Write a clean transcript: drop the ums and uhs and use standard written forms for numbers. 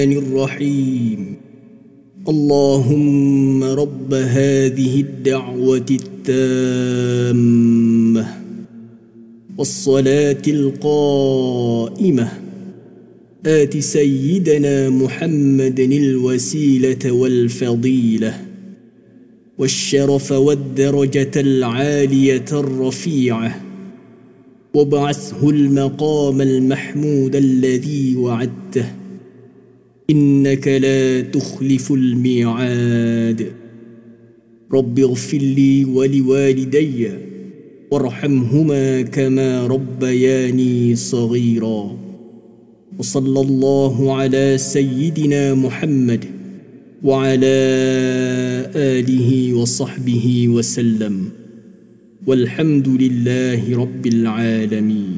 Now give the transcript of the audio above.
الرحيم. اللهم رب هذه الدعوة التامة والصلاة القائمة آت سيدنا محمدا الوسيلة والفضيلة والشرف والدرجة العالية الرفيعة وابعثه المقام المحمود الذي وعدته إنك لا تخلف الميعاد. رب اغفر لي ولوالدي وارحمهما كما ربياني صغيرا. وصلى الله على سيدنا محمد وعلى آله وصحبه وسلم، والحمد لله رب العالمين.